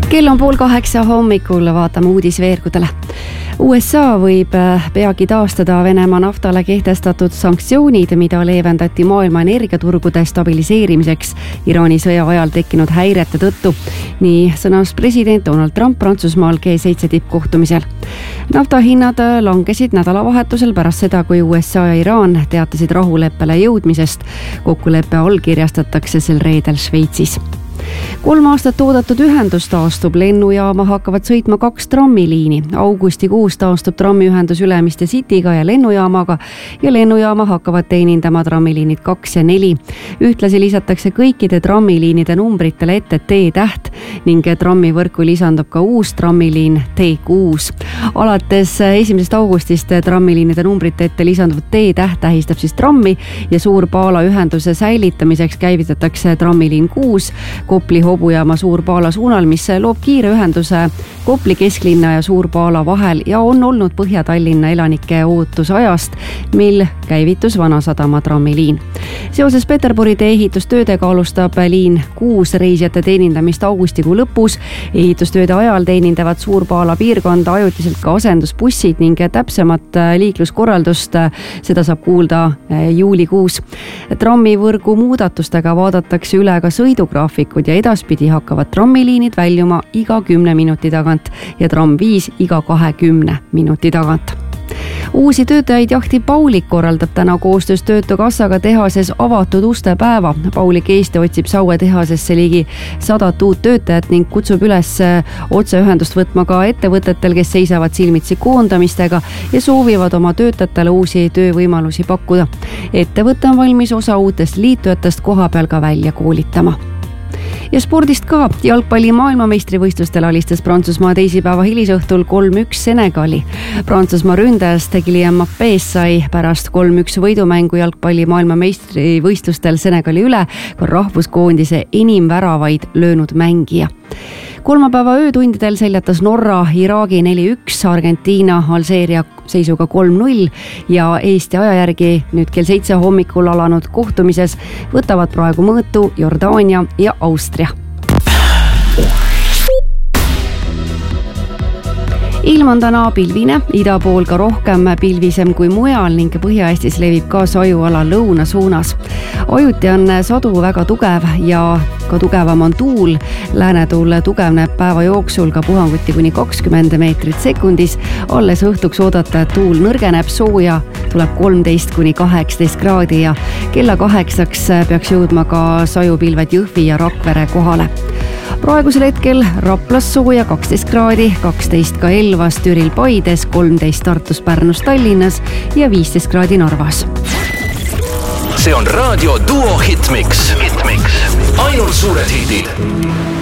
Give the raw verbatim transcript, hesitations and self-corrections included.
Kell on pool kaheksa hommikul, vaatame uudisveergudele. U S A võib peagi taastada Venemaa naftale kehtestatud sanktsioonid, mida leevendati maailma energiaturgude stabiliseerimiseks Iraani sõja ajal tekkinud häirete tõttu. Nii sõnas president Donald Trump Prantsusmaal G seitse tippkohtumisel. Naftahinnad langesid nädalavahetusel pärast seda, kui U S A ja Iraan teatasid rahuleppele jõudmisest. Kokkuleppe allkirjastatakse sel reedel Šveitsis. Kolm aastat oodatud ühendus taastub, lennujaama hakkavad sõitma kaks trammiliini. Augustikuus taastub trammiühendus Ülemiste Cityga ja lennujaamaga ja lennujaama hakkavad teenindama trammiliinid kaks ja neli. Ühtlasi lisatakse kõikide trammiliinide numbritele ette T-täht ning trammivõrku lisandub ka uus trammiliin T kuus. Alates esimesest augustist trammiliinide numbrite ette lisanduv T-täht tähistab siis trammi ja Suur-Paala ühenduse säilitamiseks käivitatakse trammiliin kuus Kopli hobujaama Suur-Paala suunal, mis loob kiire ühenduse Kopli kesklinna ja Suur-Paala vahel ja on olnud Põhja-Tallinna elanike ootusajast, mil käivitus Vanasadama trammiliin. Seoses Peterburi tee ehitustöödega alustab liin kuus reisijate teenindamist augustikuu lõpus. Ehitustööde ajal teenindavad Suur-Paala piirkonda ajutiselt ka asendusbussid ning täpsemat liikluskorraldust seda saab kuulda juulikuus. Trammivõrgu muudatustega vaadatakse üle ka sõidugraafikud ja edaspidi hakkavad trammiliinid väljuma iga kümne minuti tagant ja tramm viis iga kahekümne minuti tagant. Uusi töötajaid jahtib Paulik korraldab täna koostöös Töötukassaga tehases avatud uste päeva. Paulik Eesti otsib Saue tehasesse ligi sadat uut töötajat ning kutsub üles otseühendust võtma ka ettevõtetel, kes seisavad silmitsi koondamistega ja soovivad oma töötajatele uusi töövõimalusi pakkuda. Ettevõte on valmis osa uutest liitujatest koha peal ka välja koolitama. Ja spordist ka. Jalgpalli maailmameistrivõistlustel alistas Prantsusmaa teisipäeva hilisõhtul kolm üks Senegali. Prantsusmaa ründajast Kylian Mbappé sai pärast kolm üks võidumängu jalgpalli maailmameistrivõistlustel Senegali üle ka rahvuskoondise enim väravaid löönud mängija. Kolmapäeva öötundidel seljatas Norra Iraagi neli üks, Argentiina Alžeeria seisuga kolm null ja Eesti aja järgi nüüd kell seitse hommikul alanud kohtumises võtavad praegu mõõtu Jordaania ja Austria. Ilm on täna pilvine, ida pool ka rohkem pilvisem kui mujal ning Põhja-Eestis levib ka sajuala lõuna suunas. Ajuti on sadu väga tugev ja ka tugevam on tuul. Läänetuul tugevneb päeva jooksul ka puhanguti kuni kakskümmend meetrit sekundis. Alles õhtuks oodata, et tuul nõrgeneb, sooja tuleb kolmteist kuni kaheksateist kraadi ja kella kaheksaks peaks jõudma ka sajupilved Jõhvi ja Rakvere kohale. Praegusel hetkel Raplas sooja kaksteist kraadi, kaksteist ka Elvas, Türil, Paides, kolmteist Tartus, Pärnus, Tallinnas ja viisteist kraadi Narvas. See on Raadio Duo Hitmix. Hitmix. Ainult suured hiidid.